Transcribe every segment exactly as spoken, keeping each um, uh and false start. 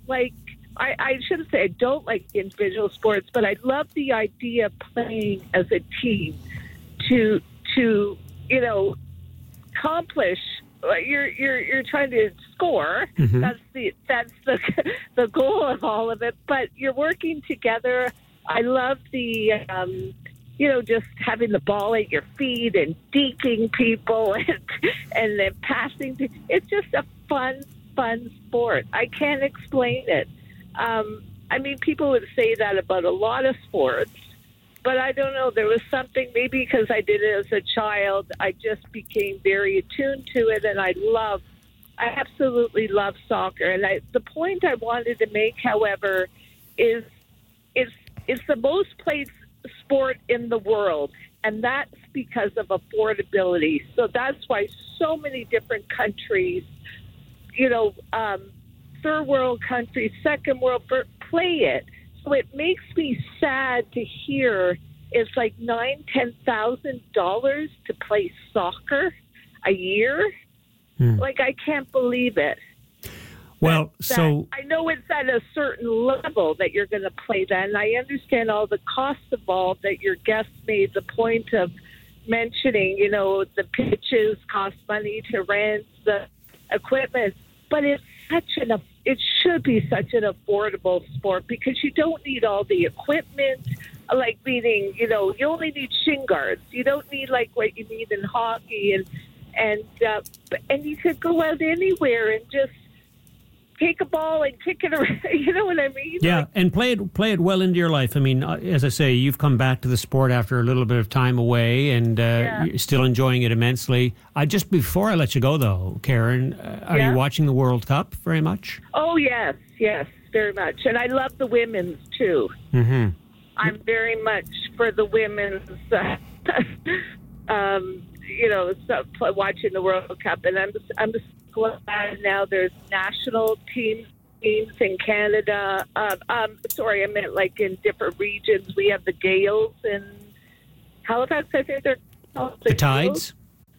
like, I, I shouldn't say I don't like individual sports, but I love the idea of playing as a team to, to you know, accomplish. You're you're you're trying to score. Mm-hmm. That's the that's the the goal of all of it. But you're working together. I love the um, you know, just having the ball at your feet and deking people and and then passing. It's just a fun fun sport. I can't explain it. Um, I mean, people would say that about a lot of sports. But I don't know. There was something, maybe because I did it as a child, I just became very attuned to it, and I love, I absolutely love soccer. And I, the point I wanted to make, however, is it's it's the most played sport in the world, and that's because of affordability. So that's why so many different countries, you know, um, third world countries, second world, play it. So it makes me sad to hear it's like nine, ten thousand dollars to play soccer a year. Hmm. Like, I can't believe it. Well, that, so that, I know it's at a certain level that you're going to play that, and I understand all the costs involved that your guest made the point of mentioning. You know, the pitches cost money to rent, the equipment, but it's such an it should be such an affordable sport because you don't need all the equipment, like meaning, you know, you only need shin guards. You don't need like what you need in hockey, and and uh, and you could go out anywhere and just take a ball and kick it around. You know what I mean? Yeah, like, and play it play it well into your life. I mean, as I say, you've come back to the sport after a little bit of time away, and uh, yeah. you're still enjoying it immensely. I just before I let you go, though, Karen, uh, are yeah. you watching the World Cup very much? Oh yes, yes, very much, and I love the women's too. Mm-hmm. I'm very much for the women's. Uh, um, you know, so, watching the World Cup, and I'm I'm glad now there's national teams teams in Canada. Uh, um, sorry, I meant like in different regions. We have the Gales in Halifax. I think they're called the, the Tides.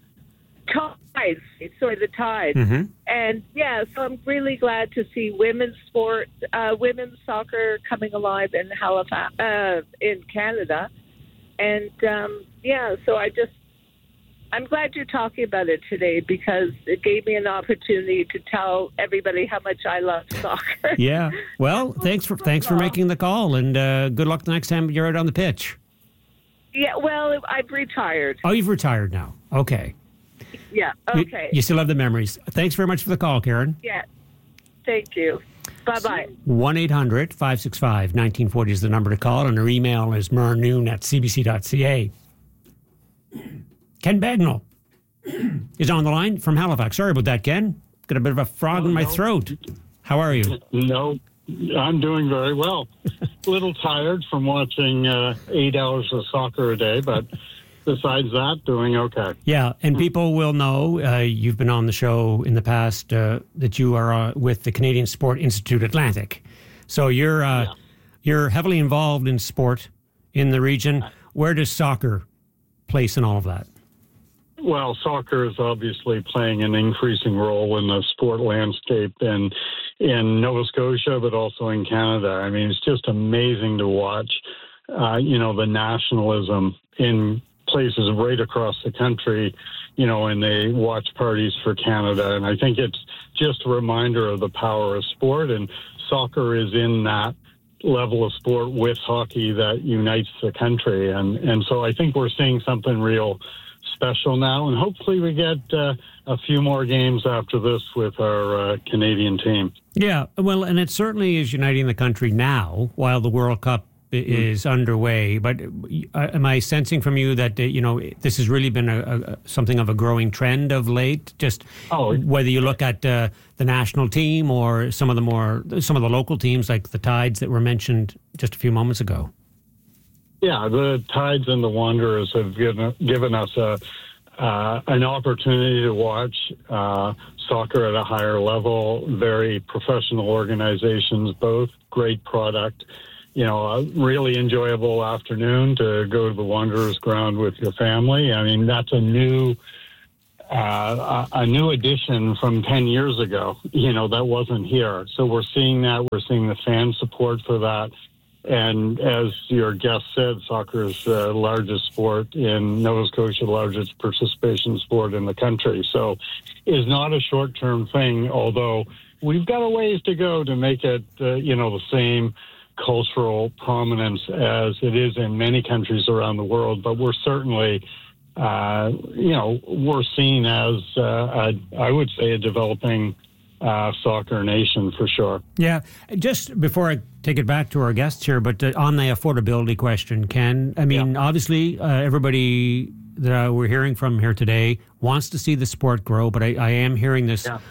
Tides. Sorry, the Tides. Mm-hmm. And yeah, so I'm really glad to see women's sport, uh, women's soccer coming alive in Halifax, uh, in Canada. And um, yeah, so I just. I'm glad you're talking about it today because it gave me an opportunity to tell everybody how much I love soccer. Yeah. Well, thanks for thanks for making the call, and uh, good luck the next time you're out on the pitch. Yeah. Well, I've retired. Oh, you've retired now. Okay. Yeah. Okay. You, you still have the memories. Thanks very much for the call, Karen. Yeah. Thank you. Bye-bye. one eight hundred five six five nineteen forty is the number to call, and our email is mernoon at c b c dot c a. Ken Bagnall is on the line from Halifax. Sorry about that, Ken. Got a bit of a frog oh, in my no. throat. How are you? No, I'm doing very well. A little tired from watching uh, eight hours of soccer a day, but besides that, doing okay. Yeah, and people will know, uh, you've been on the show in the past, uh, that you are uh, with the Canadian Sport Institute Atlantic. So you're uh, yeah. you're heavily involved in sport in the region. Where does soccer place in all of that? Well, soccer is obviously playing an increasing role in the sport landscape in in Nova Scotia, but also in Canada. I mean, it's just amazing to watch, uh, you know, the nationalism in places right across the country, you know, and they watch parties for Canada. And I think it's just a reminder of the power of sport, and soccer is in that level of sport with hockey that unites the country. And, and so I think we're seeing something real special now, and hopefully we get uh, a few more games after this with our uh, Canadian team. Yeah, well, and it certainly is uniting the country now while the World Cup mm. is underway. But uh, am I sensing from you that, uh, you know, this has really been a, a, something of a growing trend of late? Just oh, whether you look at uh, the national team or some of the more, some of the local teams like the Tides that were mentioned just a few moments ago. Yeah, the Tides and the Wanderers have given given us a uh, an opportunity to watch uh, soccer at a higher level. Very professional organizations, both great product. You know, a really enjoyable afternoon to go to the Wanderers ground with your family. I mean, that's a new uh, a, a new addition from ten years ago, you know, that wasn't here. So we're seeing that. We're seeing the fan support for that. And as your guest said, soccer is the largest sport in Nova Scotia, the largest participation sport in the country. So it's not a short-term thing, although we've got a ways to go to make it, uh, you know, the same cultural prominence as it is in many countries around the world. But we're certainly, uh, you know, we're seen as, uh, a, I would say, a developing uh, soccer nation for sure. Yeah. Just before I take it back to our guests here, but uh, on the affordability question, Ken, I mean, yeah. obviously uh, everybody that we're hearing from here today wants to see the sport grow, but I, I am hearing this yeah.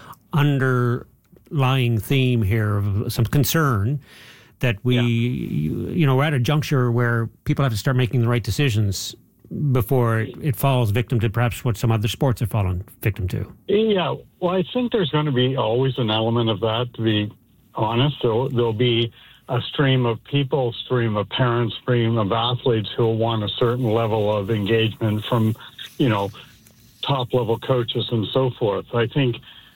underlying theme here of some concern that we, yeah. you, you know, we're at a juncture where people have to start making the right decisions before it falls victim to perhaps what some other sports have fallen victim to. Yeah, well, I think there's going to be always an element of that, to be honest. So there'll be a stream of people, stream of parents, stream of athletes who will want a certain level of engagement from, you know, top-level coaches and so forth. I think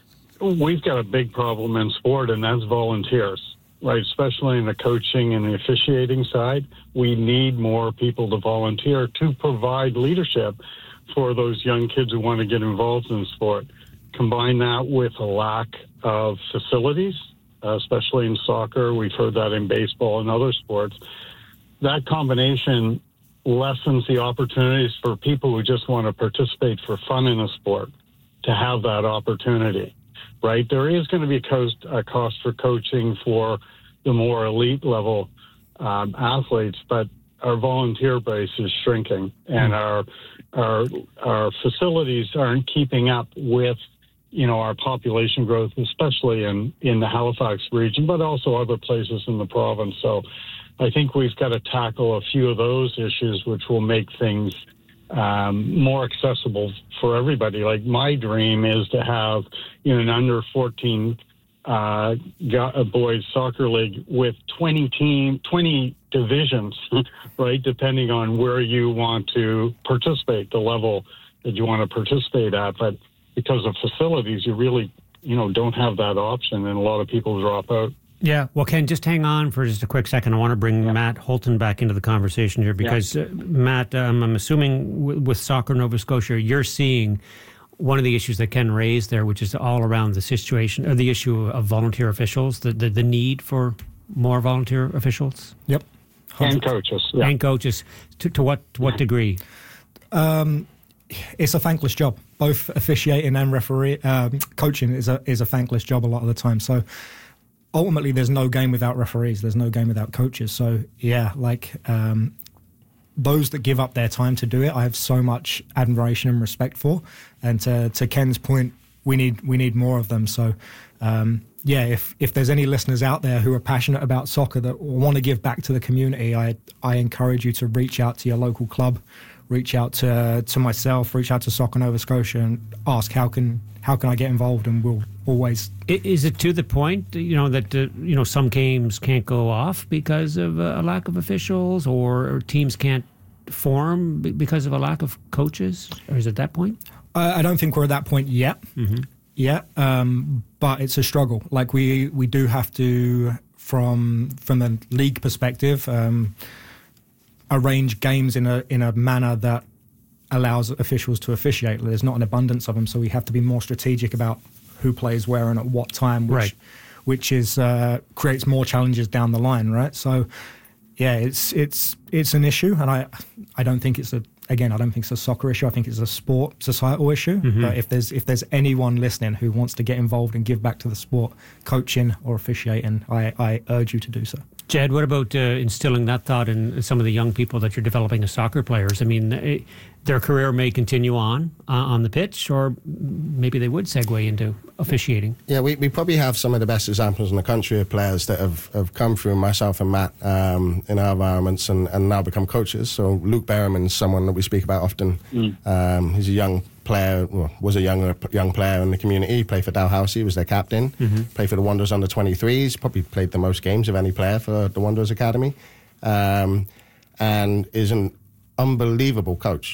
we've got a big problem in sport, and that's volunteers, right? Especially in the coaching and the officiating side. We need more people to volunteer to provide leadership for those young kids who want to get involved in sport. Combine that with a lack of facilities, Uh, especially in soccer. We've heard that in baseball and other sports. That combination lessens the opportunities for people who just want to participate for fun in a sport to have that opportunity, right? There is going to be a cost, a cost for coaching for the more elite level um, athletes, but our volunteer base is shrinking, and our our our facilities aren't keeping up with, you know, our population growth, especially in, in the Halifax region, but also other places in the province. So I think we've got to tackle a few of those issues, which will make things um, more accessible for everybody. Like, my dream is to have, you know, an under fourteen uh, boys soccer league with twenty team, twenty divisions, right? Depending on where you want to participate, the level that you want to participate at. But because of facilities, you really, you know, don't have that option, and a lot of people drop out. Yeah. Well, Ken, just hang on for just a quick second. I want to bring yeah. Matt Holton back into the conversation here because, yeah. uh, Matt, um, I'm assuming w- with Soccer Nova Scotia, you're seeing one of the issues that Ken raised there, which is all around the situation, or the issue of volunteer officials, the, the, the need for more volunteer officials. Yep. And coaches. Yeah. And coaches. To, to what to what degree? Um, it's a thankless job. Both officiating and referee um, coaching is a is a thankless job a lot of the time. So ultimately, there's no game without referees. There's no game without coaches. So yeah, like um, those that give up their time to do it, I have so much admiration and respect for. And to, to Ken's point, we need we need more of them. So um, yeah, if if there's any listeners out there who are passionate about soccer that want to give back to the community, I I encourage you to reach out to your local club. Reach out to to myself, reach out to Soccer Nova Scotia and ask how can how can I get involved, and we'll always. Is it to the point, you know, that uh, you know some games can't go off because of a lack of officials, or teams can't form because of a lack of coaches, or is it that point? I, I don't think we're at that point yet. Mm-hmm. Yeah, um, but it's a struggle. Like we we do have to, from from a league perspective. Um, arrange games in a in a manner that allows officials to officiate. There's not an abundance of them, so we have to be more strategic about who plays where and at what time, which right. which is uh, creates more challenges down the line, right? So, yeah, it's it's it's an issue, and I I don't think it's a again I don't think it's a soccer issue. I think it's a sport societal issue. Mm-hmm. But if there's if there's anyone listening who wants to get involved and give back to the sport, coaching or officiating, I, I urge you to do so. Jed, what about uh, instilling that thought in some of the young people that you're developing as soccer players? I mean, it, their career may continue on uh, on the pitch, or maybe they would segue into officiating. Yeah, we, we probably have some of the best examples in the country of players that have, have come through, myself and Matt, um, in our environments and, and now become coaches. So Luke Berriman's someone that we speak about often. Mm. Um, he's a young player, well, was a young young player in the community. He played for Dalhousie, he was their captain. Mm-hmm. Played for the Wanderers under twenty-threes, probably played the most games of any player for the Wanderers Academy. Um, and is an unbelievable coach.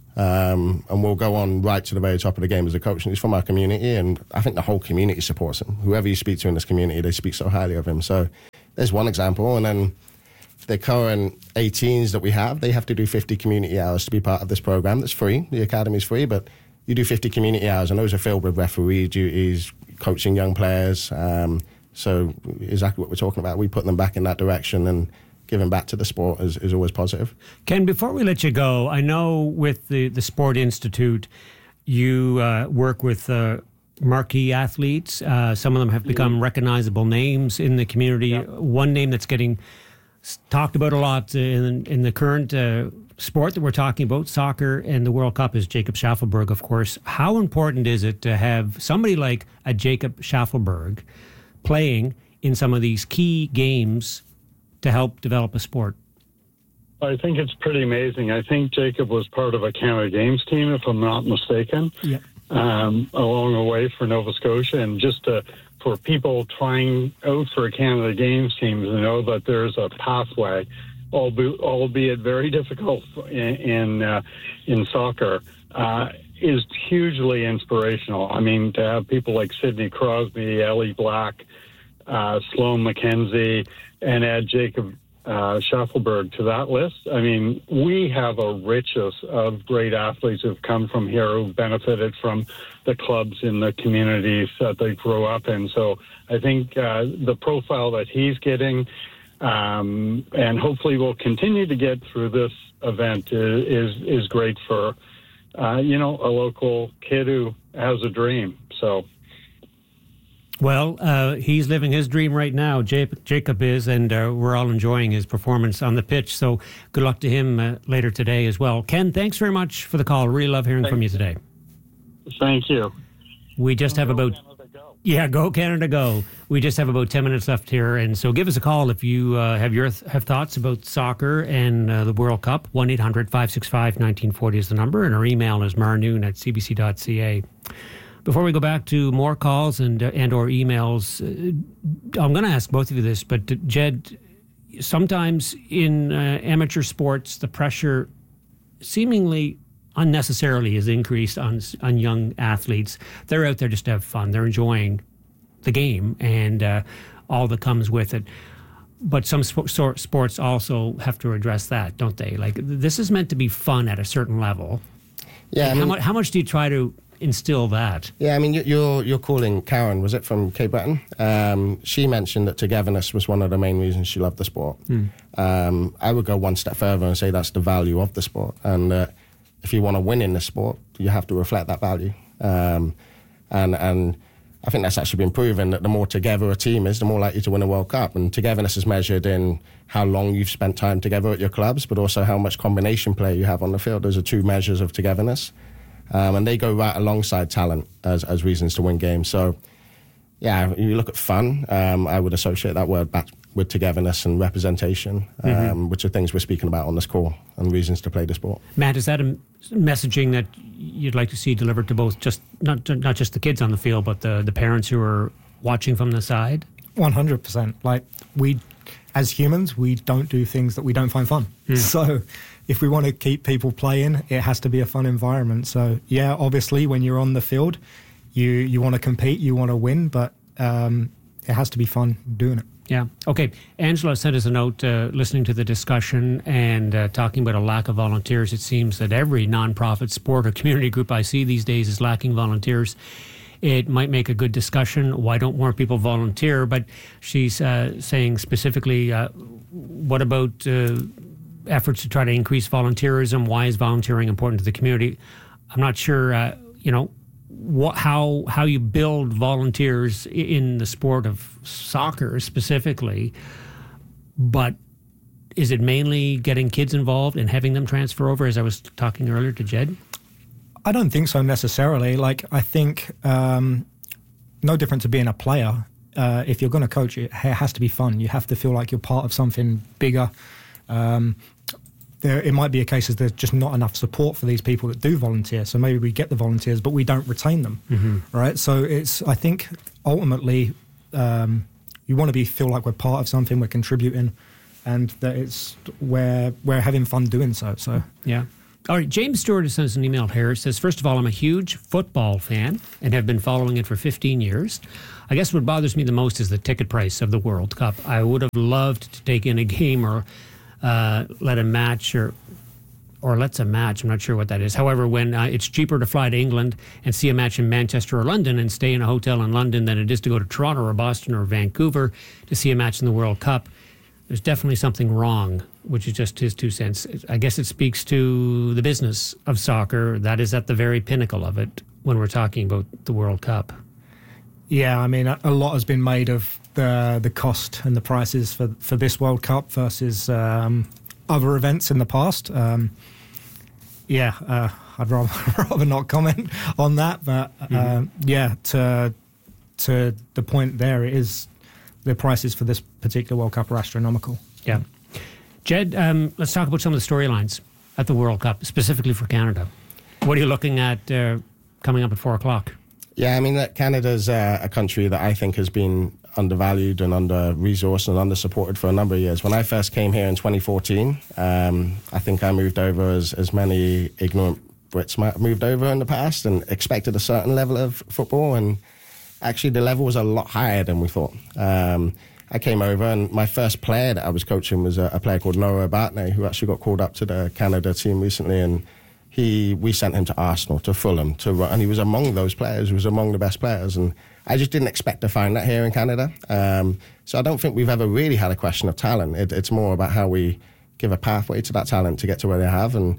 Um, and will go on right to the very top of the game as a coach. And he's from our community, and I think the whole community supports him. Whoever you speak to in this community, they speak so highly of him. So there's one example. And then the current eighteens that we have, they have to do fifty community hours to be part of this program. That's free. The academy's free, but you do fifty community hours, and those are filled with referee duties, coaching young players. Um, so exactly what we're talking about. We put them back in that direction, and giving back to the sport is, is always positive. Ken, before we let you go, I know with the, the Sport Institute, you uh, work with uh, marquee athletes. Uh, some of them have become mm-hmm. recognizable names in the community. Yep. One name that's getting talked about a lot in, in the current uh, sport that we're talking about, soccer and the World Cup, is Jacob Schaffelberg, of course. How important is it to have somebody like a Jacob Schaffelberg playing in some of these key games to help develop a sport? I think it's pretty amazing. I think Jacob was part of a Canada Games team, if I'm not mistaken, yeah. um, along the way for Nova Scotia. And just to, for people trying out for a Canada Games team to know that there's a pathway, albeit, albeit very difficult in in, uh, in soccer, uh, is hugely inspirational. I mean, to have people like Sidney Crosby, Ellie Black, uh, Sloan McKenzie, and add Jacob uh, Schaffelberg to that list. I mean, we have a riches of great athletes who've come from here, who've benefited from the clubs in the communities that they grew up in. So I think uh, the profile that he's getting, um, and hopefully will continue to get through this event, is is, is great for, uh, you know, a local kid who has a dream. So. Well, uh, he's living his dream right now. Jacob is, and uh, we're all enjoying his performance on the pitch. So good luck to him uh, later today as well. Ken, thanks very much for the call. Really love hearing Thank from you today. Thank you. We just have about... Yeah, go Canada, go. We just have about ten minutes left here, and so give us a call if you uh, have your th- have thoughts about soccer and uh, the World Cup. one eight hundred five six five one nine four zero is the number, and our email is marnoon at c b c dot c a. Before we go back to more calls and uh, and or emails, uh, I'm going to ask both of you this, but uh, Jed, sometimes in uh, amateur sports, the pressure seemingly unnecessarily is increased on on young athletes. They're out there just to have fun. They're enjoying the game and uh, all that comes with it. But some sp- sports also have to address that, don't they? Like, this is meant to be fun at a certain level. Yeah. I mean, how, much, how much do you try to instill that? Yeah, I mean, you're you're calling Karen, was it, from Cape Breton? Um, she mentioned that togetherness was one of the main reasons she loved the sport. Mm. Um, I would go one step further and say that's the value of the sport. And uh, if you want to win in the sport, you have to reflect that value. Um, and and I think that's actually been proven that the more together a team is, the more likely to win a World Cup. And togetherness is measured in how long you've spent time together at your clubs, but also how much combination play you have on the field. Those are two measures of togetherness. Um, and they go right alongside talent as, as reasons to win games. So, yeah, you look at fun, um, I would associate that word back with togetherness and representation, um, mm-hmm. which are things we're speaking about on this call, and reasons to play the sport. Matt, is that a messaging that you'd like to see delivered to both, just not not just the kids on the field, but the, the parents who are watching from the side? one hundred percent. Like, we, as humans, we don't do things that we don't find fun. Mm. So if we want to keep people playing, it has to be a fun environment. So, yeah, obviously, when you're on the field, you, you want to compete, you want to win, but um, it has to be fun doing it. Yeah. Okay. Angela sent us a note uh, listening to the discussion and uh, talking about a lack of volunteers. It seems that every nonprofit sport or community group I see these days is lacking volunteers. It might make a good discussion. Why don't more people volunteer? But she's uh, saying specifically, uh, what about uh, efforts to try to increase volunteerism? Why is volunteering important to the community? I'm not sure, uh, you know, What, how how you build volunteers in the sport of soccer specifically, but is it mainly getting kids involved and having them transfer over, as I was talking earlier to Jed? I don't think so necessarily. Like, I think um, no different to being a player. Uh, if you're going to coach, it has to be fun. You have to feel like you're part of something bigger. Um, There, it might be a case of there's just not enough support for these people that do volunteer. So maybe we get the volunteers, but we don't retain them, mm-hmm. right? So it's, I think, ultimately, um, you want to be feel like we're part of something, we're contributing, and that it's we're we're having fun doing so. So yeah. All right, James Stewart has sent us an email here. It says, first of all, I'm a huge football fan and have been following it for fifteen years. I guess what bothers me the most is the ticket price of the World Cup. I would have loved to take in a game or uh, let a match or or let's a match. I'm not sure what that is. However, when uh, it's cheaper to fly to England and see a match in Manchester or London and stay in a hotel in London than it is to go to Toronto or Boston or Vancouver to see a match in the World Cup, there's definitely something wrong, which is just his two cents. I guess it speaks to the business of soccer. That is at the very pinnacle of it when we're talking about the World Cup. Yeah, I mean, a, a lot has been made of the the cost and the prices for, for this World Cup versus um, other events in the past. Um, yeah, uh, I'd rather, rather not comment on that. But uh, mm-hmm. yeah, to to the point there, it is the prices for this particular World Cup are astronomical. Yeah. Jed, um, let's talk about some of the storylines at the World Cup, specifically for Canada. What are you looking at uh, coming up at four o'clock? Yeah, I mean, that Canada's uh, a country that I think has been undervalued and under-resourced and under-supported for a number of years. When I first came here in twenty fourteen, um, I think I moved over as, as many ignorant Brits might have moved over in the past and expected a certain level of football, and actually the level was a lot higher than we thought. Um, I came over and my first player that I was coaching was a, a player called Noah Bartney, who actually got called up to the Canada team recently, and he we sent him to Arsenal, to Fulham, to and he was among those players. He was among the best players, and I just didn't expect to find that here in Canada. Um, so I don't think we've ever really had a question of talent. It, it's more about how we give a pathway to that talent to get to where they have. And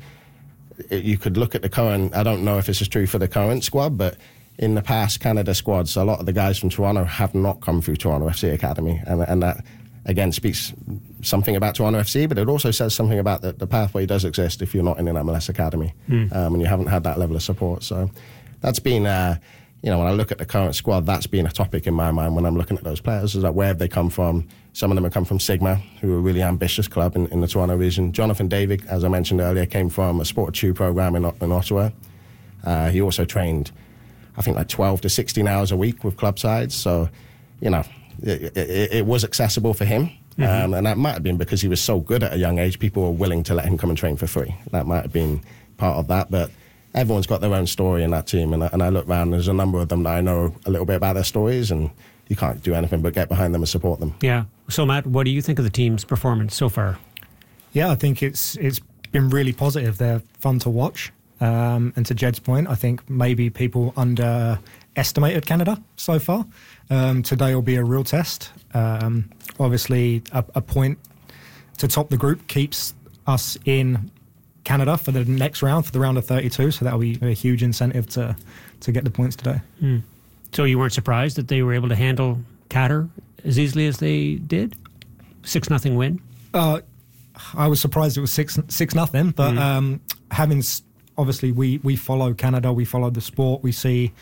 it, you could look at the current, I don't know if this is true for the current squad, but in the past Canada squads, a lot of the guys from Toronto have not come through Toronto F C Academy. And, and that, again, speaks something about Toronto F C, but it also says something about that the pathway does exist if you're not in an M L S academy mm. um, and you haven't had that level of support. So that's been, uh, you know, when I look at the current squad, that's been a topic in my mind when I'm looking at those players, is that where have they come from? Some of them have come from Sigma, who are a really ambitious club in, in the Toronto region. Jonathan David, as I mentioned earlier, came from a Sport two program in, in Ottawa. Uh, he also trained, I think, like twelve to sixteen hours a week with club sides. So, you know, it, it, it was accessible for him. Mm-hmm. Um, and that might have been because he was so good at a young age, people were willing to let him come and train for free. That might have been part of that. But everyone's got their own story in that team. And, and I look around, there's a number of them that I know a little bit about their stories, and you can't do anything but get behind them and support them. Yeah. So, Matt, what do you think of the team's performance so far? Yeah, I think it's it's been really positive. They're fun to watch. Um, and to Jed's point, I think maybe people underestimated Canada so far. Um, today will be a real test. Um, obviously, a, a point to top the group keeps us in Canada for the next round, for the round of thirty-two. So that'll be a huge incentive to to get the points today. Mm. So you weren't surprised that they were able to handle Qatar as easily as they did? Six nothing win? Uh, I was surprised it was six six nothing, but mm. um, having obviously we we follow Canada, we follow the sport, we see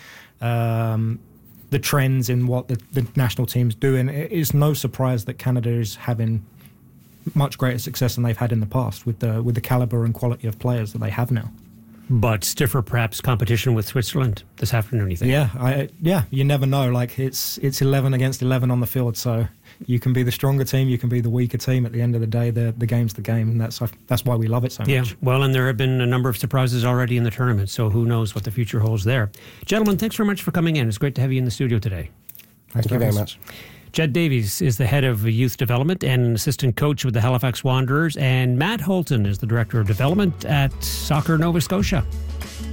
um, the trends in what the, the national team's doing. It is no surprise that Canada is having much greater success than they've had in the past with the with the caliber and quality of players that they have now. But stiffer, perhaps, competition with Switzerland this afternoon, you think? Yeah, I, yeah. You never know. Like it's it's eleven against eleven on the field, so you can be the stronger team, you can be the weaker team. At the end of the day, the the game's the game, and that's that's why we love it so yeah. much. Yeah, well, and there have been a number of surprises already in the tournament, so who knows what the future holds there. Gentlemen, thanks very much for coming in. It's great to have you in the studio today. Thank, Thank you very much. Jed Davies is the head of youth development and an assistant coach with the Halifax Wanderers, and Matt Holton is the director of development at Soccer Nova Scotia.